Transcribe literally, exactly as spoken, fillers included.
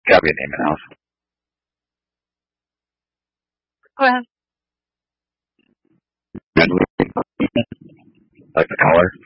Gotta be a name and house. Go ahead. Like the color.